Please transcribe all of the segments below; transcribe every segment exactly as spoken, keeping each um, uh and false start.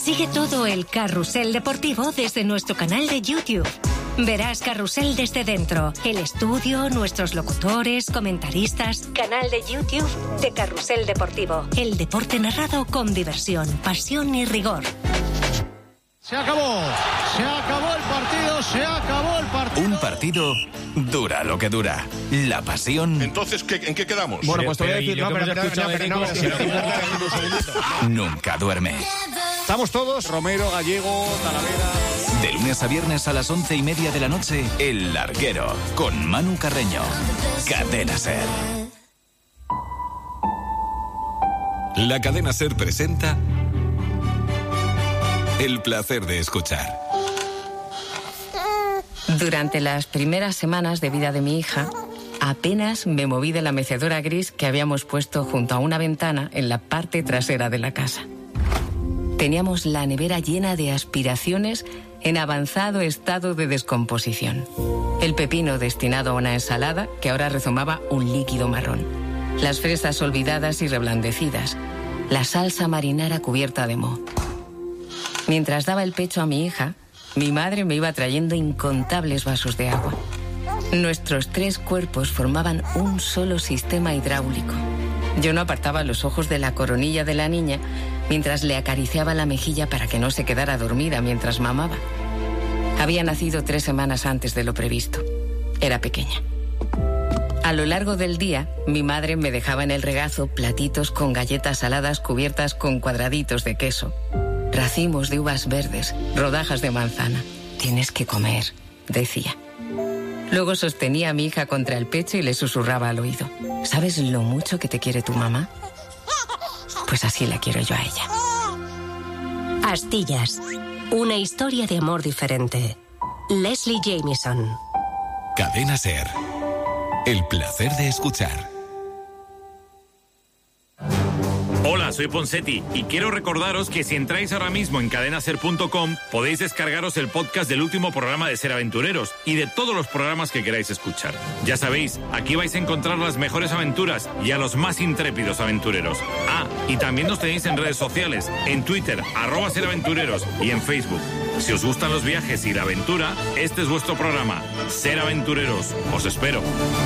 Sigue todo el carrusel deportivo desde nuestro canal de YouTube. Verás Carrusel desde dentro, el estudio, nuestros locutores, comentaristas. Canal de YouTube de Carrusel Deportivo. El deporte narrado con diversión, pasión y rigor. Se acabó, se acabó el partido, se acabó el partido. Un partido dura lo que dura. La pasión. Entonces, ¿qué, ¿en qué quedamos? Bueno, pues te voy a decir, no, pero, pero, no, pero, no, pero, nunca duerme. Estamos todos, Romero, Gallego, Talavera. De lunes a viernes a las once y media de la noche, El Larguero, con Manu Carreño. Cadena Ser. La Cadena Ser presenta El placer de escuchar. Durante las primeras semanas de vida de mi hija, apenas me moví de la mecedora gris que habíamos puesto junto a una ventana en la parte trasera de la casa. Teníamos la nevera llena de aspiraciones en avanzado estado de descomposición. El pepino destinado a una ensalada que ahora rezumaba un líquido marrón. Las fresas olvidadas y reblandecidas. La salsa marinara cubierta de moho. Mientras daba el pecho a mi hija, mi madre me iba trayendo incontables vasos de agua. Nuestros tres cuerpos formaban un solo sistema hidráulico. Yo no apartaba los ojos de la coronilla de la niña mientras le acariciaba la mejilla para que no se quedara dormida mientras mamaba. Había nacido tres semanas antes de lo previsto. Era pequeña. A lo largo del día, mi madre me dejaba en el regazo platitos con galletas saladas cubiertas con cuadraditos de queso, racimos de uvas verdes, rodajas de manzana. Tienes que comer, decía. Luego sostenía a mi hija contra el pecho y le susurraba al oído. ¿Sabes lo mucho que te quiere tu mamá? Pues así la quiero yo a ella. Astillas. Una historia de amor diferente. Leslie Jamieson. Cadena Ser. El placer de escuchar. Hola, soy Ponsetti y quiero recordaros que si entráis ahora mismo en cadena ser punto com podéis descargaros el podcast del último programa de Ser Aventureros y de todos los programas que queráis escuchar. Ya sabéis, aquí vais a encontrar las mejores aventuras y a los más intrépidos aventureros. Ah, y también nos tenéis en redes sociales, en Twitter, arroba Ser Aventureros y en Facebook. Si os gustan los viajes y la aventura, este es vuestro programa, Ser Aventureros. Os espero.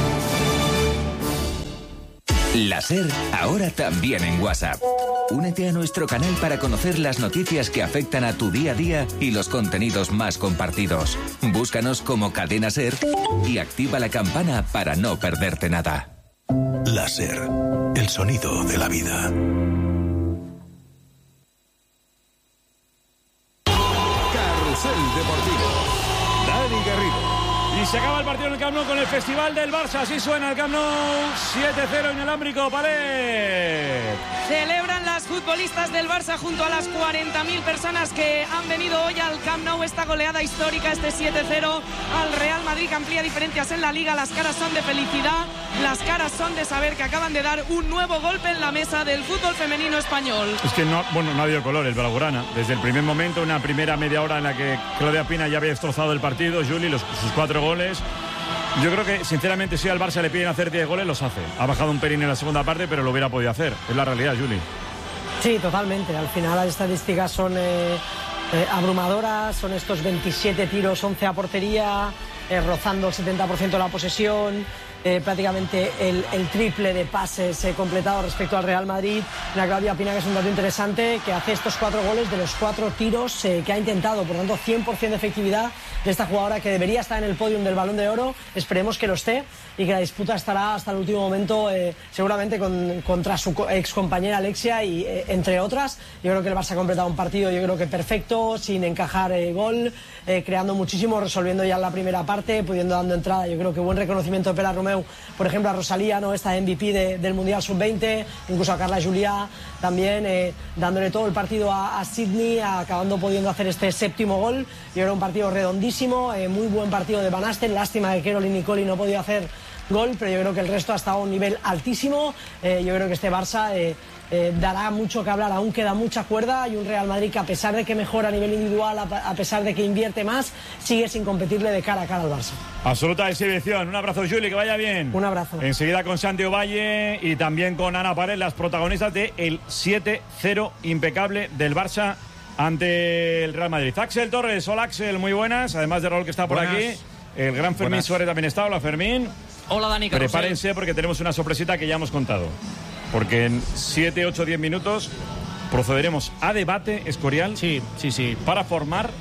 La Ser, ahora también en WhatsApp. Únete a nuestro canal para conocer las noticias que afectan a tu día a día y los contenidos más compartidos. Búscanos como Cadena Ser y activa la campana para no perderte nada. La Ser, el sonido de la vida. Carrusel Deportivo. Dani Garrido. Y se acaba el partido en el Camp Nou con el Festival del Barça. Así suena el Camp Nou. siete cero inalámbrico, Palet. Celebran las futbolistas del Barça junto a las cuarenta mil personas que han venido hoy al Camp Nou esta goleada histórica, este siete cero al Real Madrid, que amplía diferencias en la Liga. Las caras son de felicidad, las caras son de saber que acaban de dar un nuevo golpe en la mesa del fútbol femenino español. Es que no, bueno, no ha habido color el blaugrana. Desde el primer momento, una primera media hora en la que Claudia Pina ya había destrozado el partido, Juli, los, sus cuatro goles. Yo creo que, sinceramente, si al Barça le piden hacer diez goles, los hace. Ha bajado un pelín en la segunda parte, pero lo hubiera podido hacer. Es la realidad, Juli. Sí, totalmente. Al final las estadísticas son eh, eh, abrumadoras. Son estos veintisiete tiros, once a portería, eh, rozando el setenta por ciento de la posesión. Eh, prácticamente el, el triple de pases eh, completados respecto al Real Madrid. La Claudia Pina, que es un dato interesante, que hace estos cuatro goles de los cuatro tiros eh, que ha intentado, por lo tanto cien por ciento de efectividad de esta jugadora que debería estar en el podium del Balón de Oro. Esperemos que lo esté y que la disputa estará hasta el último momento, eh, seguramente con, contra su ex compañera Alexia y eh, entre otras. Yo creo que el Barça ha completado un partido, yo creo que perfecto, sin encajar eh, gol, eh, creando muchísimo, resolviendo ya en la primera parte, pudiendo dando entrada. Yo creo que buen reconocimiento de Pilar Romeu, por ejemplo, a Rosalía, ¿no? Esta M V P de, del Mundial sub veinte, incluso a Carla Juliá también, eh, dándole todo el partido a, a Sydney, acabando pudiendo hacer este séptimo gol. Yo creo un partido redondísimo, eh, muy buen partido de Van Asten. Lástima que Caroline Nicoli no podía hacer gol, pero yo creo que el resto ha estado a un nivel altísimo. Eh, yo creo que este Barça eh, eh, dará mucho que hablar, aún queda mucha cuerda, y un Real Madrid que, a pesar de que mejora a nivel individual, a, a pesar de que invierte más, sigue sin competirle de cara a cara al Barça. Absoluta exhibición. Un abrazo, Juli, que vaya bien. Un abrazo. Enseguida con Santi Ovalle y también con Ana Pared, las protagonistas de el siete cero impecable del Barça ante el Real Madrid. Axel Torres, hola Axel, muy buenas. Además de Raúl que está por Buenas. aquí, el gran Fermín Buenas. Suárez también está. Hola Fermín. Hola Dani Carrusel. Prepárense porque tenemos una sorpresita que ya hemos contado. Porque en siete, ocho, diez minutos procederemos a debate, Escorial. Sí, sí, sí. Para formar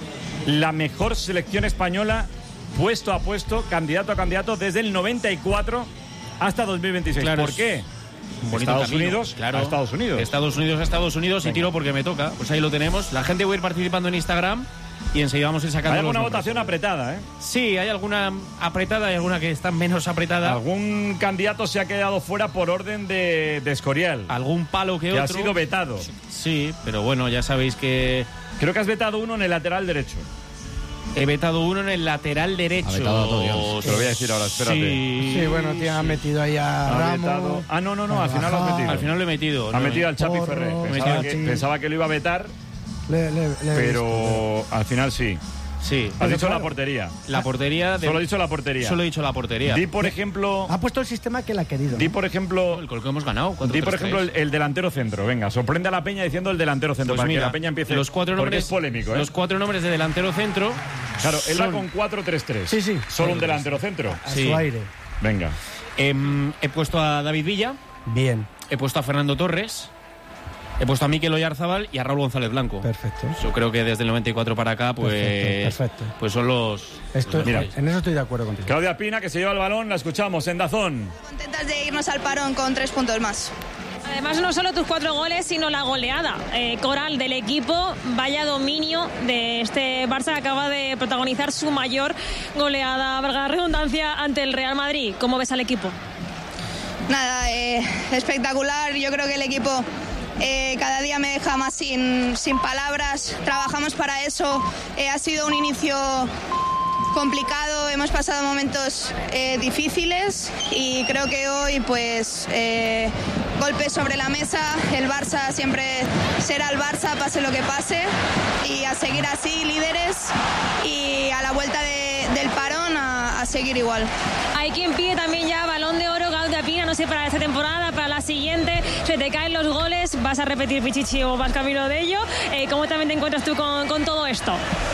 la mejor selección española puesto a puesto, candidato a candidato, desde el noventa y cuatro hasta dos mil veintiséis. Claro, ¿Por qué? Un bonito Estados camino, Unidos claro. a Estados Unidos. Estados Unidos a Estados Unidos y Venga. tiro porque me toca. Pues ahí lo tenemos. La gente va a ir participando en Instagram y enseguida vamos a ir sacando Hay alguna los nombres. votación apretada, ¿eh? Sí, hay alguna apretada y alguna que está menos apretada. Algún candidato se ha quedado fuera por orden de, de Escorial. Algún palo que, que otro. ha sido vetado. Sí, pero bueno, ya sabéis que Creo que has vetado uno en el lateral derecho. he vetado uno en el lateral derecho. Ha vetado a todos. Te lo voy a decir ahora, espérate. Sí, Sí, bueno, te ha metido ahí a Ha Ramos. vetado- Ah, no, no, no, al final lo has metido. Al final lo he metido. Ha no, metido al Chapi Porro, Ferrer. ha Pensaba metido que, a ti. pensaba que lo iba a vetar, Le- le- le he visto. pero al final sí. Sí. Has dicho claro. la portería. La portería. De... Solo he dicho la portería. Solo he dicho la portería. Di, por ejemplo, Ha puesto el sistema que él ha querido. di, por ejemplo, El gol que hemos ganado. cuatro di, por tres ejemplo el, tres. el delantero centro. Venga, sorprende a la Peña diciendo el delantero centro, Pues para mira, que la Peña empiece. los cuatro porque nombres, es polémico, ¿eh? Los cuatro nombres de delantero centro. Claro, él va son- con cuatro tres tres. Sí, sí. Solo un delantero centro. A Sí. su aire. Venga. Em, he puesto a David Villa, Bien, he puesto a Fernando Torres, he puesto a Mikel Oyarzabal y a Raúl González Blanco. perfecto. Yo creo que desde el noventa y cuatro para acá, pues, Perfecto, perfecto. pues son los. Esto, los Mira. mejores. en eso estoy de acuerdo contigo. Claudia Pina, que se lleva el balón, la escuchamos en Dazón. Contentas de irnos al parón con tres puntos más. Además, no solo tus cuatro goles, sino la goleada eh, coral del equipo. Vaya dominio de este Barça que acaba de protagonizar su mayor goleada, valga la redundancia, ante el Real Madrid. ¿Cómo ves al equipo? Nada, eh, espectacular. Yo creo que el equipo eh, cada día me deja más sin, sin palabras. Trabajamos para eso. Eh, ha sido un inicio complicado, hemos pasado momentos eh, difíciles y creo que hoy pues eh, golpes sobre la mesa, el Barça siempre será el Barça pase lo que pase y a seguir así líderes y a la vuelta de- del parón a, a seguir igual. Hay quien pide también ya Balón de Oro, Claudia Pina, no sé, para esta temporada, para la siguiente. Se te caen los goles, vas a repetir Pichichi o vas camino de ello. Eh, ¿Cómo también te encuentras tú con, con todo esto?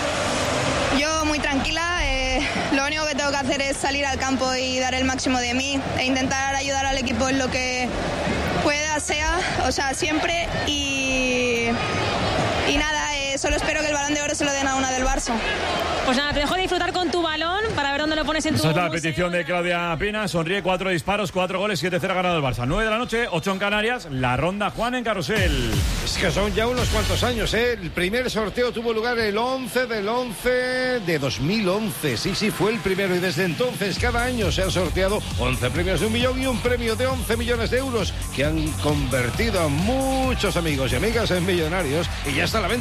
Yo muy tranquila, eh, lo único que tengo que hacer es salir al campo y dar el máximo de mí e intentar ayudar al equipo en lo que pueda, sea, o sea, siempre y, y nada, eh, solo espero que el Balón de Oro se lo den a una del Barça. Pues nada, te dejo disfrutar con tu balón para ver dónde lo pones en tu Esa es la museo. petición de Claudia Pina. Sonríe, cuatro disparos, cuatro goles, siete cero ha ganado el Barça. nueve de la noche, ocho en Canarias. La ronda Juan en Carrusel. Es que son ya unos cuantos años, ¿eh? El primer sorteo tuvo lugar el once del once de dos mil once. Sí, sí, fue el primero. Y desde entonces, cada año se han sorteado once premios de un millón y un premio de once millones de euros que han convertido a muchos amigos y amigas en millonarios. Y ya está a la venta